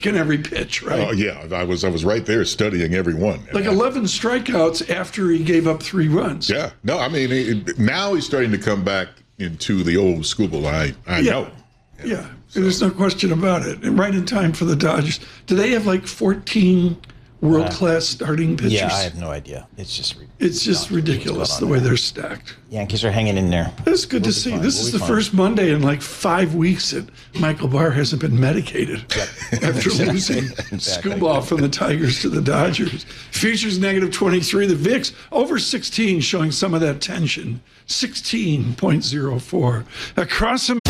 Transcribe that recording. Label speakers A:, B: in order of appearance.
A: in every pitch, right?
B: Oh yeah, I was right there studying every one.
A: Like 11 strikeouts after he gave up 3 runs.
B: Yeah, no, I mean now he's starting to come back into the old school. I know.
A: Yeah, there's no question about it. And right in time for the Dodgers. Do they have like 14 world-class starting pitchers?
C: Yeah, I have no idea. It's just
A: ridiculous the way they're stacked.
C: Yankees are hanging in there.
A: It's good to see. This is the first Monday in like 5 weeks that Michael Barr hasn't been medicated after losing Skubal from the Tigers to the Dodgers. Futures -23. The VIX over 16, showing some of that tension. 16.04. Across America.